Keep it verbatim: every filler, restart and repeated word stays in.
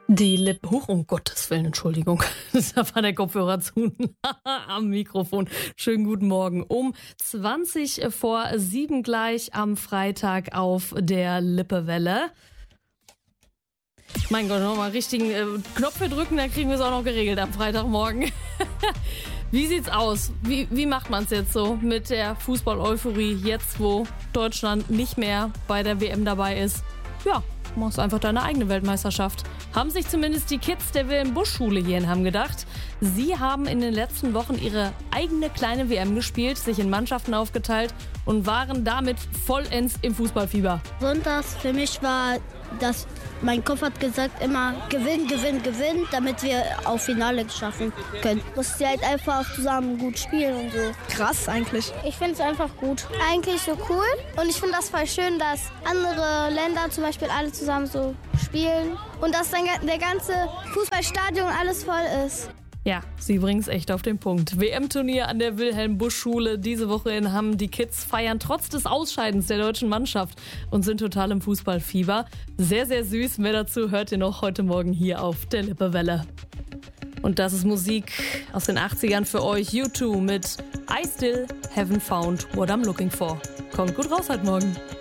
Die Lippe, hoch, um Gottes Willen, Entschuldigung, da war der Kopfhörer zu am Mikrofon. Schönen guten Morgen. Um zwanzig vor sieben gleich am Freitag auf der Lippewelle. Mein Gott, nochmal richtigen äh, Knopf drücken, dann kriegen wir es auch noch geregelt am Freitagmorgen. Wie sieht's aus? Wie, wie macht man es jetzt so mit der Fußball-Euphorie jetzt, wo Deutschland nicht mehr bei der W M dabei ist? Ja, machst einfach deine eigene Weltmeisterschaft. Haben sich zumindest die Kids der Wilhelm-Busch-Schule hier in Hamm gedacht. Sie haben in den letzten Wochen ihre eigene kleine W M gespielt, sich in Mannschaften aufgeteilt und waren damit vollends im Fußballfieber. Sonntags für mich war das, mein Kopf hat gesagt immer Gewinn, Gewinn, Gewinn, damit wir auf Finale schaffen können. Dass sie halt einfach zusammen gut spielen und so. Krass eigentlich. Ich finde es einfach gut. Eigentlich so cool und ich finde das voll schön, dass andere Länder zum Beispiel alle zusammen so spielen und dass dann der ganze Fußballstadion alles voll ist. Ja, sie bringen's echt auf den Punkt. W M-Turnier an der Wilhelm-Busch-Schule diese Woche in Hamm. Die Kids feiern trotz des Ausscheidens der deutschen Mannschaft und sind total im Fußballfieber. Sehr, sehr süß. Mehr dazu hört ihr noch heute Morgen hier auf der Lippewelle. Und das ist Musik aus den achtzigern für euch. U zwei mit I Still Haven't Found What I'm Looking For. Kommt gut raus heute Morgen.